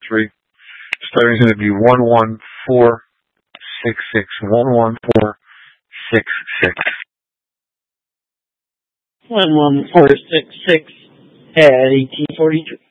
3. Starting is going to be 11466. 11466. 11466 at 1843.